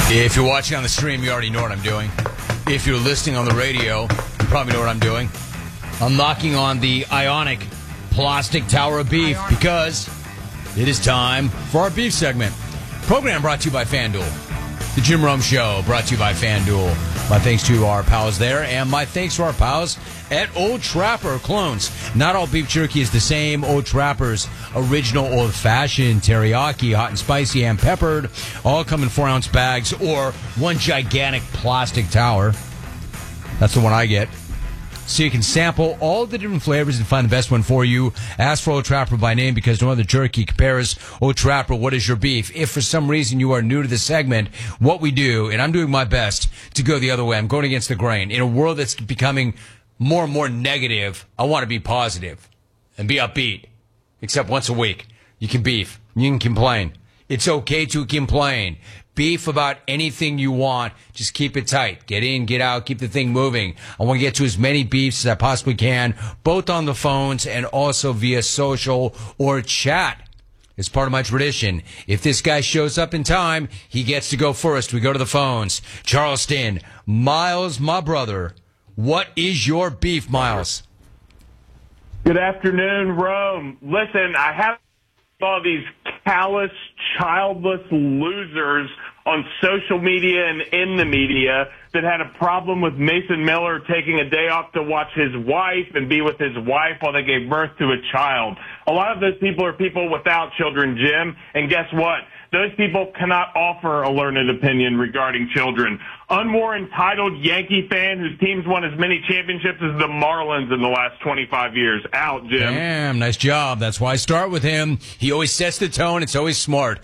If you're watching on the stream, you already know what I'm doing. If you're listening on the radio, you probably know what I'm doing. I'm knocking on the Ionic Plastic Tower of Beef because it is time for our beef segment. Program brought to you by FanDuel. The Jim Rome Show brought to you by FanDuel. My thanks to our pals there, and my thanks to our pals at Old Trapper Clones. Not all beef jerky is the same. Old Trapper's original old-fashioned, teriyaki, hot and spicy, and peppered, all come in 4-ounce bags or one gigantic plastic tower. That's the one I get. So you can sample all the different flavors and find the best one for you. Ask for Old Trapper by name because no other jerky compares. Old Trapper, what is your beef? If for some reason you are new to the segment, what we do, and I'm doing my best to go the other way, I'm going against the grain. In a world that's becoming more and more negative, I want to be positive and be upbeat. Except once a week, you can beef. You can complain. It's okay to complain. Beef about anything you want. Just keep it tight. Get in, get out, keep the thing moving. I want to get to as many beefs as I possibly can, both on the phones and also via social or chat. It's part of my tradition. If this guy shows up in time, he gets to go first. We go to the phones. Charleston, Miles, my brother. What is your beef, Miles? Good afternoon, Rome. Listen, I have all these callous, childless losers on social media and in the media that had a problem with Mason Miller taking a day off to watch his wife and be with his wife while they gave birth to a child. A lot of those people are people without children, Jim, and guess what? Those people cannot offer a learned opinion regarding children. More entitled Yankee fan whose team's won as many championships as the Marlins in the last 25 years. Out, Jim. Damn, nice job. That's why I start with him. He always sets the tone. It's always smart.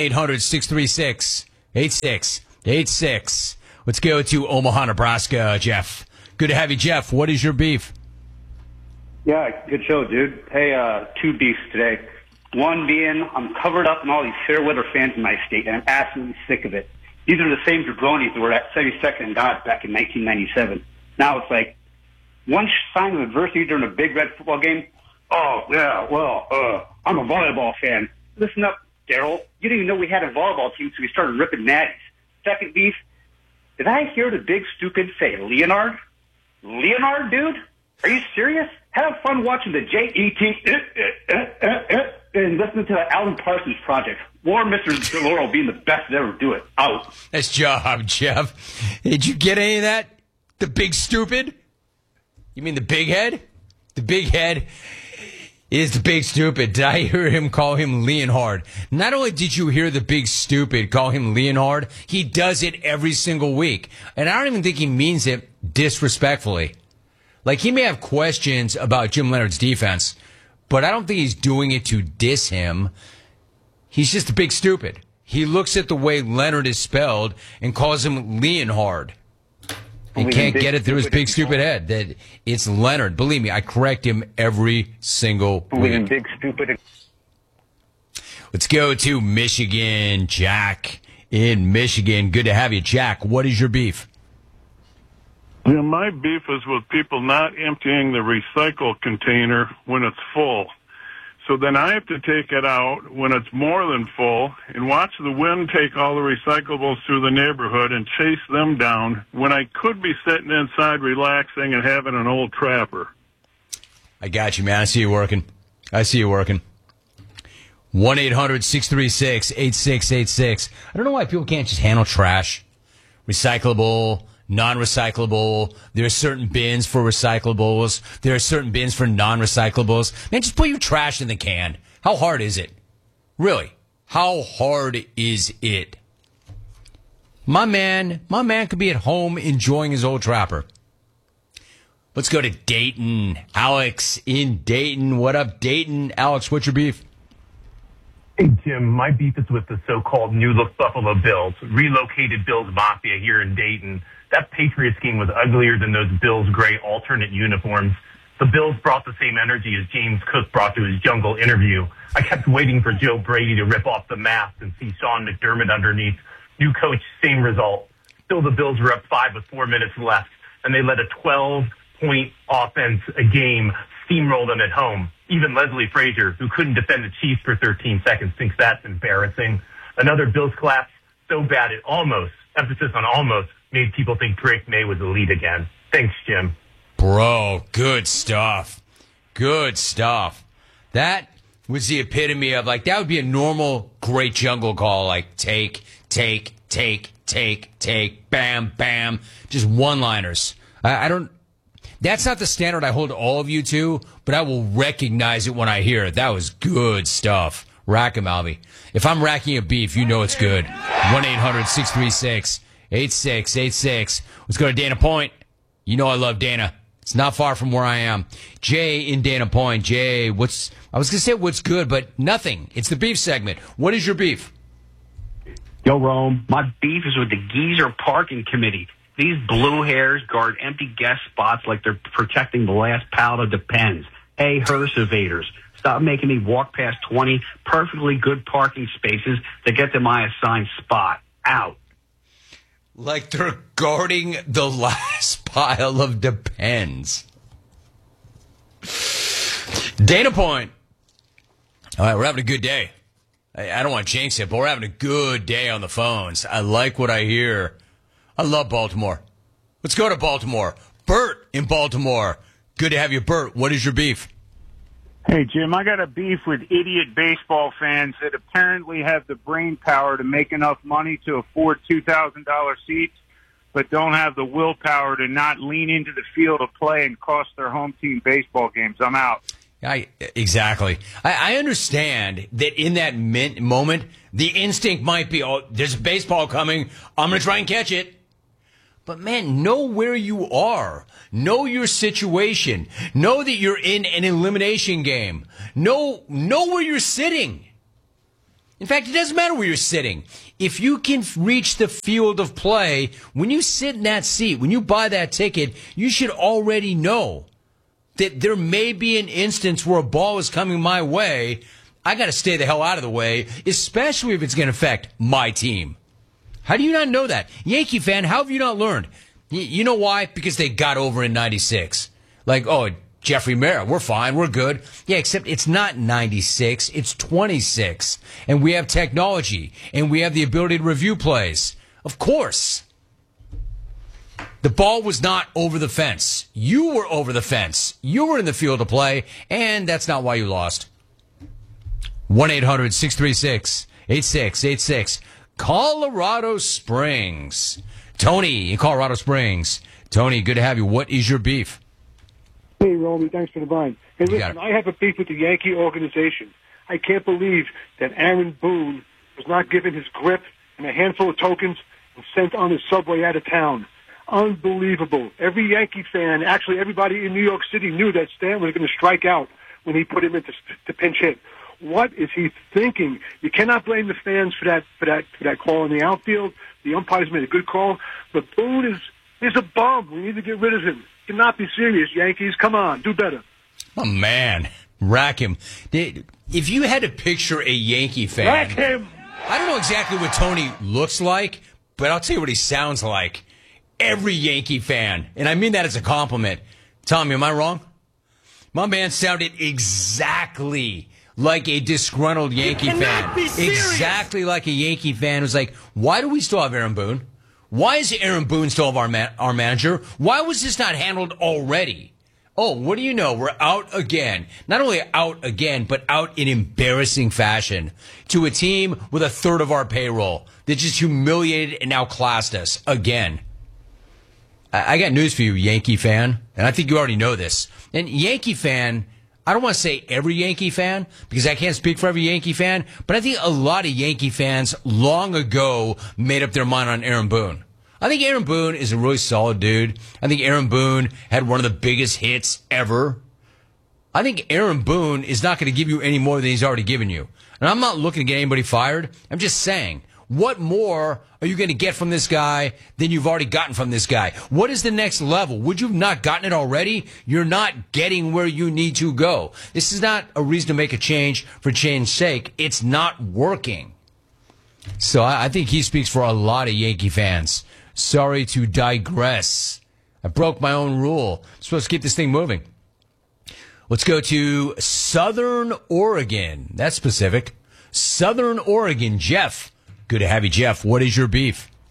1-800-636-8686. Let's go to Omaha, Nebraska, Jeff. Good to have you, Jeff. What is your beef? Yeah, good show, dude. Hey, two beefs today. One being, I'm covered up in all these fair weather fans in my state, and I'm absolutely sick of it. These are the same jabronis that were at 72nd and Dodge back in 1997. Now it's like, one sign of adversity during a Big Red football game. Oh, yeah, well, I'm a volleyball fan. Listen up, Daryl. You didn't even know we had a volleyball team, so we started ripping natties. Second beef, did I hear the big stupid say Leonard? Leonard, dude? Are you serious? Have fun watching the JET and listening to the Alan Parsons Project. War Mr. DeLauro being the best to ever do it. Out. Nice job, Jeff. Did you get any of that? The big stupid? You mean the big head? The big head is the big stupid. Did I hear him call him Leonhard? Not only did you hear the big stupid call him Leonhard, he does it every single week. And I don't even think he means it disrespectfully. Like, he may have questions about Jim Leonhard's defense, but I don't think he's doing it to diss him. He's just a big stupid. He looks at the way Leonard is spelled and calls him Leonhard. He can't get it through his big stupid head that it's Leonard. Believe me, I correct him every single week. Big stupid. Let's go to Michigan. Jack in Michigan. Good to have you, Jack. What is your beef? Yeah, my beef is with people not emptying the recycle container when it's full. So then I have to take it out when it's more than full and watch the wind take all the recyclables through the neighborhood and chase them down when I could be sitting inside relaxing and having an Old Trapper. I got you, man. I see you working. 1-800-636-8686. I don't know why people can't just handle trash. Recyclable, non-recyclable. There are certain bins for recyclables. There are certain bins for non-recyclables. Man, just put your trash in the can. How hard is it? Really? How hard is it? My man could be at home enjoying his Old Trapper. Let's go to Dayton. Alex in Dayton. What up, Dayton? Alex, what's your beef? Hey, Jim, my beef is with the so-called New Look Buffalo Bills, relocated Bills Mafia here in Dayton. That Patriots game was uglier than those Bills gray alternate uniforms. The Bills brought the same energy as James Cook brought to his jungle interview. I kept waiting for Joe Brady to rip off the mask and see Sean McDermott underneath. New coach, same result. Still, the Bills were up 5 with 4 minutes left, and they led a 12-point offense a game, steamrolled them at home. Even Leslie Frazier, who couldn't defend the Chiefs for 13 seconds, thinks that's embarrassing. Another Bills collapse so bad it almost emphasis on almost, made people think Drake May was elite again. Thanks, Jim. Bro, good stuff. Good stuff. That was the epitome of, like, that would be a normal great jungle call, like take, bam, bam. Just one-liners. I don't... That's not the standard I hold all of you to, but I will recognize it when I hear it. That was good stuff. Rack 'em, Albie. If I'm racking a beef, you know it's good. 1-800-636-8686. Let's go to Dana Point. You know I love Dana. It's not far from where I am. Jay in Dana Point. Jay, I was going to say what's good, but nothing. It's the beef segment. What is your beef? Yo, Rome, my beef is with the Geezer Parking Committee. These blue hairs guard empty guest spots like they're protecting the last pallet of Depends. Hey, hearse evaders, stop making me walk past 20 perfectly good parking spaces to get to my assigned spot. Out. Like they're guarding the last pile of Depends. Dana Point. All right, we're having a good day. I don't want to jinx it, but we're having a good day on the phones. I like what I hear. I love Baltimore. Let's go to Baltimore. Bert in Baltimore. Good to have you, Bert. What is your beef? Hey, Jim, I got a beef with idiot baseball fans that apparently have the brain power to make enough money to afford $2,000 seats, but don't have the willpower to not lean into the field of play and cost their home team baseball games. I'm out. Exactly. I understand that in that moment, the instinct might be, oh, there's baseball coming. I'm going to try and catch it. But, man, know where you are. Know your situation. Know that you're in an elimination game. Know where you're sitting. In fact, it doesn't matter where you're sitting. If you can reach the field of play, when you sit in that seat, when you buy that ticket, you should already know that there may be an instance where a ball is coming my way. I got to stay the hell out of the way, especially if it's going to affect my team. How do you not know that? Yankee fan, how have you not learned? You know why? Because they got over in 96. Like, oh, Jeffrey Mara, we're fine, we're good. Yeah, except it's not 96, it's 26. And we have technology, and we have the ability to review plays. Of course. The ball was not over the fence. You were over the fence. You were in the field of play, and that's not why you lost. 1-800-636-8686. Colorado Springs. Tony in Colorado Springs. Tony, good to have you. What is your beef? Hey, Romy, thanks for the vine. Hey, listen, I have a beef with the Yankee organization. I can't believe that Aaron Boone was not given his grip and a handful of tokens and sent on his subway out of town. Unbelievable. Every Yankee fan, actually everybody in New York City knew that Stan was going to strike out when he put him into pinch hit. What is he thinking? You cannot blame the fans for that call in the outfield. The umpires made a good call, but Boone is a bum. We need to get rid of him. Cannot be serious, Yankees. Come on, do better. Oh man, rack him. If you had to picture a Yankee fan, rack him. I don't know exactly what Tony looks like, but I'll tell you what he sounds like. Every Yankee fan, and I mean that as a compliment. Tommy, am I wrong? My man sounded exactly like a disgruntled Yankee fan. Exactly like a Yankee fan who's like, why do we still have Aaron Boone? Why is Aaron Boone still our manager? Why was this not handled already? Oh, what do you know? We're out again. Not only out again, but out in embarrassing fashion to a team with a third of our payroll that just humiliated and outclassed us again. I got news for you, Yankee fan, and I think you already know this. And Yankee fan, I don't want to say every Yankee fan, because I can't speak for every Yankee fan, but I think a lot of Yankee fans long ago made up their mind on Aaron Boone. I think Aaron Boone is a really solid dude. I think Aaron Boone had one of the biggest hits ever. I think Aaron Boone is not going to give you any more than he's already given you. And I'm not looking to get anybody fired. I'm just saying, what more are you going to get from this guy than you've already gotten from this guy? What is the next level? Would you have not gotten it already? You're not getting where you need to go. This is not a reason to make a change for change's sake. It's not working. So I think he speaks for a lot of Yankee fans. Sorry to digress. I broke my own rule. I'm supposed to keep this thing moving. Let's go to Southern Oregon. That's specific. Southern Oregon. Jeff. Good to have you, Jeff. What is your beef?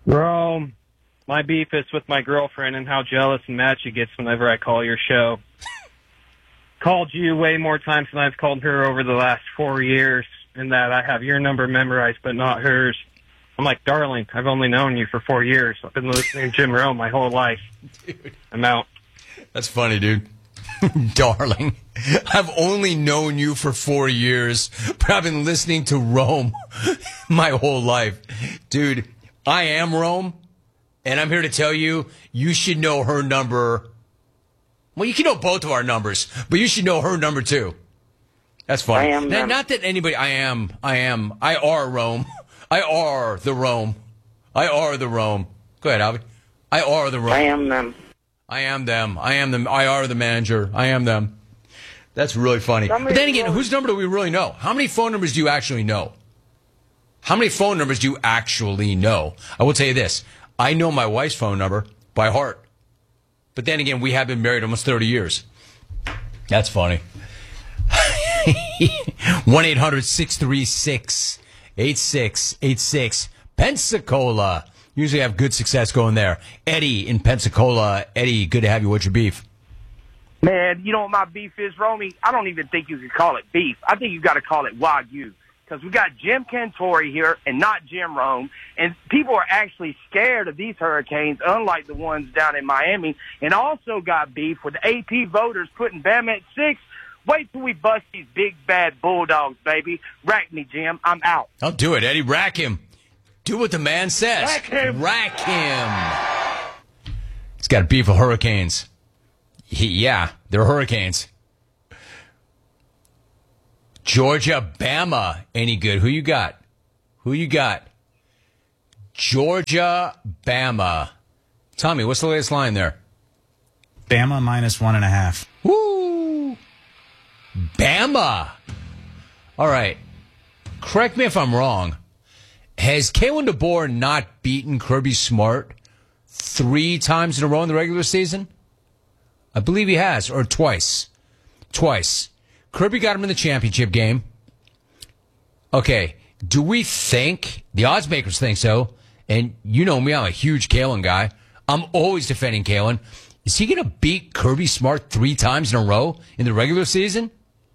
Rome, my beef is with my girlfriend and how jealous and mad she gets whenever I call your show. Called you way more times than I've called her over the last 4 years, and that I have your number memorized but not hers. I'm like, darling, I've only known you for 4 years. I've been listening to Jim Rome my whole life. Dude. I'm out. That's funny, dude. Darling, I've only known you for 4 years, but I've been listening to Rome my whole life. Dude, I am Rome, and I'm here to tell you, you should know her number. Well, you can know both of our numbers, but you should know her number too. That's funny. I am now, not that anybody, I are Rome. I are the Rome. I are the Rome. Go ahead, Albie. I are the Rome. I am them. I am them. I am them. I are the manager. I am them. That's really funny. But then again, whose number do we really know? How many phone numbers do you actually know? How many phone numbers do you actually know? I will tell you this. I know my wife's phone number by heart. But then again, we have been married almost 30 years. That's funny. 1-800-636-8686. Pensacola. Usually have good success going there. Eddie in Pensacola. Eddie, good to have you. What's your beef? Man, you know what my beef is, Romy? I don't even think you could call it beef. I think you got to call it Wagyu. Because we got Jim Cantori here and not Jim Rome. And people are actually scared of these hurricanes, unlike the ones down in Miami. And also got beef with the AP voters putting Bama at 6. Wait till we bust these big, bad Bulldogs, baby. Rack me, Jim. I'm out. I'll do it, Eddie. Rack him. Do what the man says. Rack him. Rack him. He's got a beef with hurricanes. Yeah, they're hurricanes. Georgia, Bama. Any good? Who you got? Who you got? Georgia, Bama. Tommy, what's the latest line there? Bama -1.5. Woo! Bama. All right. Correct me if I'm wrong. Has Kalen DeBoer not beaten Kirby Smart 3 times in a row in the regular season? I believe he has, or twice. Twice. Kirby got him in the championship game. Okay, do we think, the odds makers think so, and you know me, I'm a huge Kalen guy. I'm always defending Kalen. Is he going to beat Kirby Smart 3 times in a row in the regular season?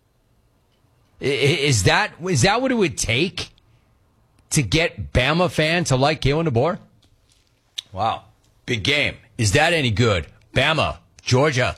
Is that what it would take to get Bama fan to like Kalen DeBoer? Wow. Big game. Is that any good? Bama, Georgia.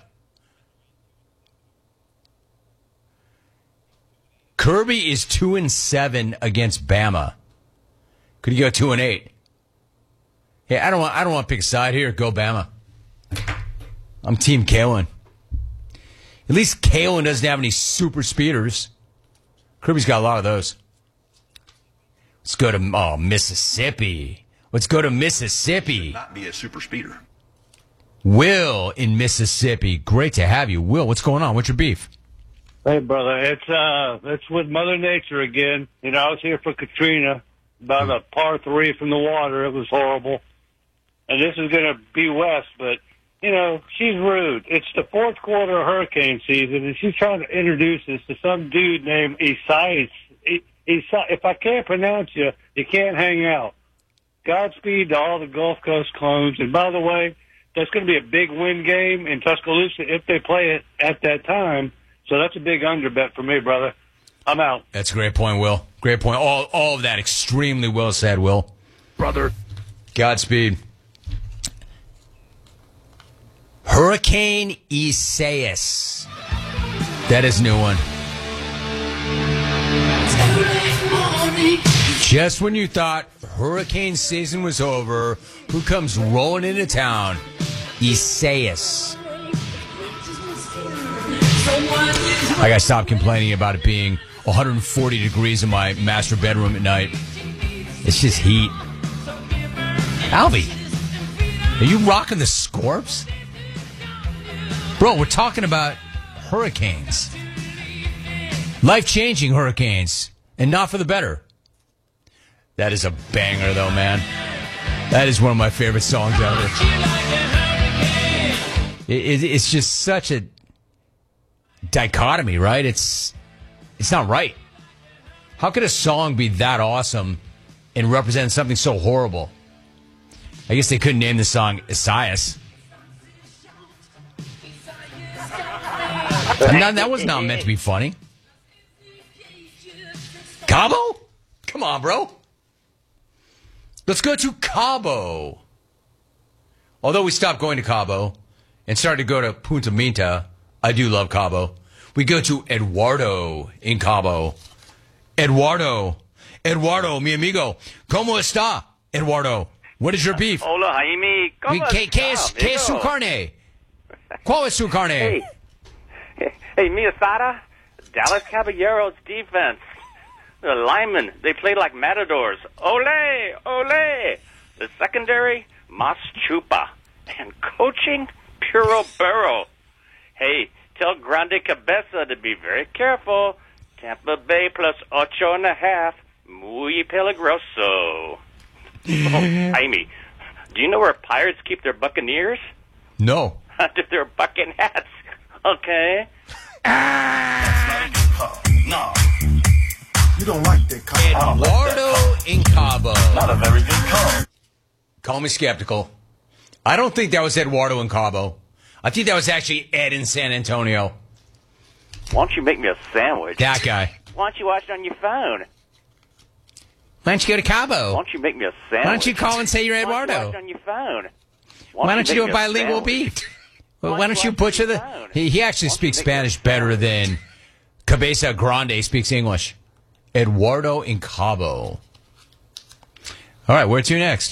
Kirby is 2-7 against Bama. Could he go 2-8? Hey, I don't want to pick a side here. Go Bama. I'm Team Kalen. At least Kalen doesn't have any super speeders. Kirby's got a lot of those. Let's go to Mississippi. Let's go to Mississippi. Not be a super speeder. Will in Mississippi. Great to have you. Will, what's going on? What's your beef? Hey, brother, it's with Mother Nature again. You know, I was here for Katrina, about a par 3 from the water. It was horrible. And this is going to be West, but, you know, she's rude. It's the 4th quarter of hurricane season, and she's trying to introduce us to some dude named Isaias. If I can't pronounce you, you can't hang out. Godspeed to all the Gulf Coast clones. And by the way, that's going to be a big win game in Tuscaloosa if they play it at that time. So that's a big under bet for me, brother. I'm out. That's a great point, Will. Great point. All of that extremely well said, Will. Brother. Godspeed. Hurricane Isaias. That is a new one. Just when you thought hurricane season was over, who comes rolling into town? Isaias. I gotta stop complaining about it being 140 degrees in my master bedroom at night. It's just heat. Albie, are you rocking the Scorps? Bro, we're talking about hurricanes. Life-changing hurricanes, and not for the better. That is a banger, though, man. That is one of my favorite songs ever. It's just such a dichotomy, right? It's not right. How could a song be that awesome and represent something so horrible? I guess they couldn't name the song Esaias. That was not meant to be funny. Cabo? Come on, bro. Let's go to Cabo. Although we stopped going to Cabo and started to go to Punta Mita, I do love Cabo. We go to Eduardo in Cabo. Eduardo, mi amigo. ¿Cómo está, Eduardo? What is your beef? Hola, Jaime. ¿Cómo ¿Qué es su carne? ¿Cuál es su carne? Hey, mi asada, Dallas Caballeros defense. The linemen, they play like matadors. Ole, ole. The secondary, Mas Chupa. And coaching, Puro Burrow. Hey, tell Grande Cabeza to be very careful. Tampa Bay plus 8.5. Muy peligroso. Jaime, do you know where Pirates keep their Buccaneers? No. Under their bucking hats. Okay. No. You don't like that car. Eduardo in Cabo. Not a very good car. Call me skeptical. I don't think that was Eduardo in Cabo. I think that was actually Ed in San Antonio. Why don't you make me a sandwich? That guy. Why don't you watch it on your phone? Why don't you go to Cabo? Why don't you make me a sandwich? Why don't you call and say you're Eduardo? Why don't you watch it on your phone? Why don't you do a bilingual beef? Why don't you butcher the... He actually speaks Spanish better than Cabeza Grande speaks English. Eduardo in Cabo. All right, where to next?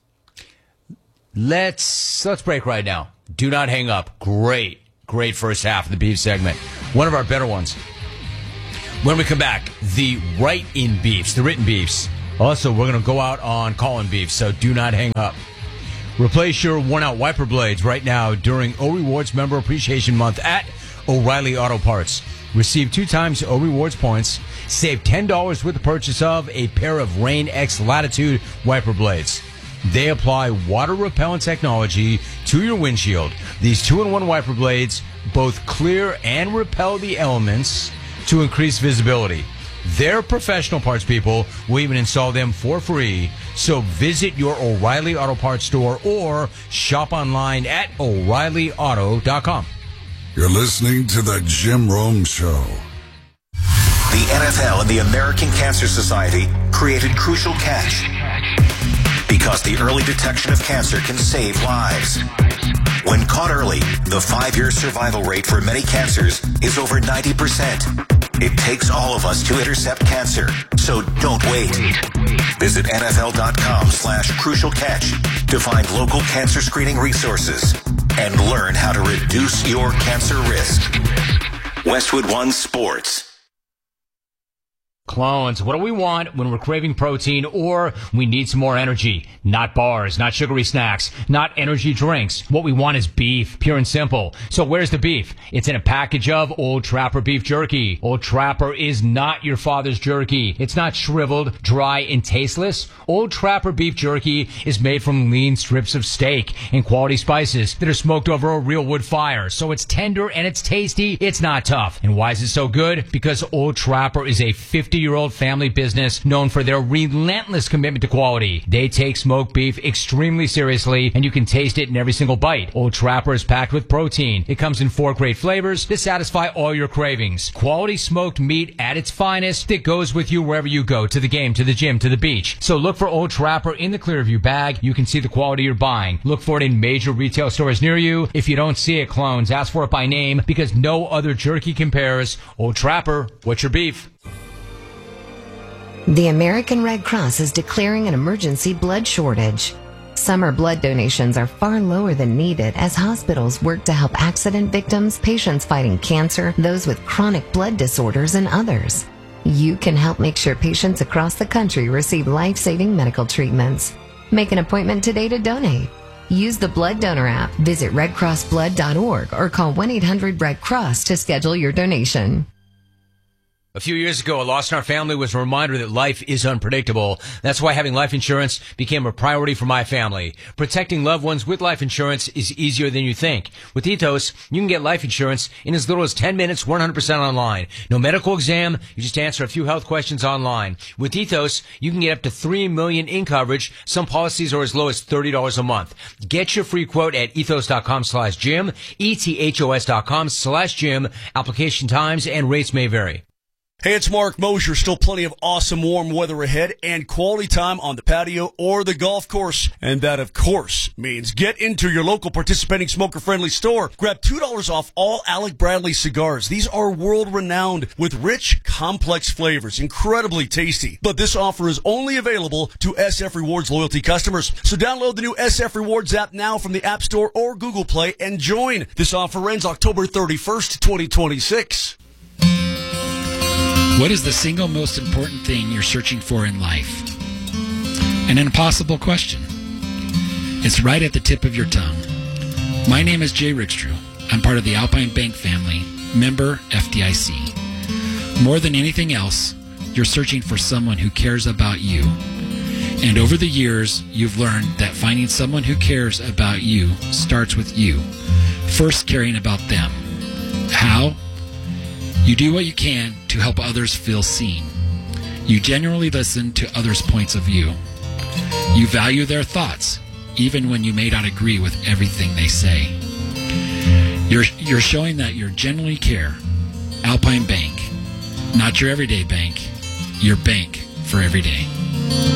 Let's break right now. Do not hang up. Great first half of the beef segment. One of our better ones. When we come back, the write-in beefs, the written beefs. Also, we're going to go out on call-in beefs, so do not hang up. Replace your worn-out wiper blades right now during O Rewards Member Appreciation Month at O'Reilly Auto Parts. Receive 2 times O Rewards points. Save $10 with the purchase of a pair of Rain X Latitude wiper blades. They apply water repellent technology to your windshield. These 2-in-1 wiper blades both clear and repel the elements to increase visibility. Their professional parts people will even install them for free. So visit your O'Reilly Auto Parts store or shop online at O'ReillyAuto.com. You're listening to The Jim Rome Show. The NFL and the American Cancer Society created Crucial Catch because the early detection of cancer can save lives. When caught early, the 5-year survival rate for many cancers is over 90%. It takes all of us to intercept cancer, so don't wait. Visit NFL.com/Crucial Catch to find local cancer screening resources and learn how to reduce your cancer risk. Westwood One Sports. Clones, what do we want when we're craving protein or we need some more energy? Not bars, not sugary snacks, not energy drinks. What we want is beef, pure and simple. So where's the beef? It's in a package of Old Trapper beef jerky. Old Trapper is not your father's jerky. It's not shriveled, dry, and tasteless. Old Trapper beef jerky is made from lean strips of steak and quality spices that are smoked over a real wood fire. So it's tender and it's tasty. It's not tough. And why is it so good? Because Old Trapper is a 50-year-old family business known for their relentless commitment to quality. They take smoked beef extremely seriously, and you can taste it in every single bite. Old Trapper is packed with protein. It comes in 4 great flavors to satisfy all your cravings. Quality smoked meat at its finest that goes with you wherever you go, to the game, to the gym, to the beach. So look for Old Trapper in the Clearview bag. You can see the quality you're buying. Look for it in major retail stores near you. If you don't see it, clones, ask for it by name because no other jerky compares. Old Trapper, what's your beef? The American Red Cross is declaring an emergency blood shortage. Summer blood donations are far lower than needed as hospitals work to help accident victims, patients fighting cancer, those with chronic blood disorders, and others. You can help make sure patients across the country receive life-saving medical treatments. Make an appointment today to donate. Use the Blood Donor app, visit redcrossblood.org, or call 1-800-RED-CROSS to schedule your donation. A few years ago, a loss in our family was a reminder that life is unpredictable. That's why having life insurance became a priority for my family. Protecting loved ones with life insurance is easier than you think. With Ethos, you can get life insurance in as little as 10 minutes, 100% online. No medical exam, you just answer a few health questions online. With Ethos, you can get up to $3 million in coverage. Some policies are as low as $30 a month. Get your free quote at ethos.com/Jim, ethos.com/Jim. Application times and rates may vary. Hey, it's Mark Mosier. Still plenty of awesome warm weather ahead and quality time on the patio or the golf course. And that, of course, means get into your local participating smoker-friendly store. Grab $2 off all Alec Bradley cigars. These are world-renowned with rich, complex flavors, incredibly tasty. But this offer is only available to SF Rewards loyalty customers. So download the new SF Rewards app now from the App Store or Google Play and join. This offer ends October 31st, 2026. What is the single most important thing you're searching for in life? An impossible question. It's right at the tip of your tongue. My name is Jay Rickstrew. I'm part of the Alpine Bank family, member FDIC. More than anything else, you're searching for someone who cares about you. And over the years, you've learned that finding someone who cares about you starts with you. First caring about them. How? You do what you can to help others feel seen. You genuinely listen to others' points of view. You value their thoughts, even when you may not agree with everything they say. You're showing that you genuinely care. Alpine Bank. Not your everyday bank. Your bank for every day.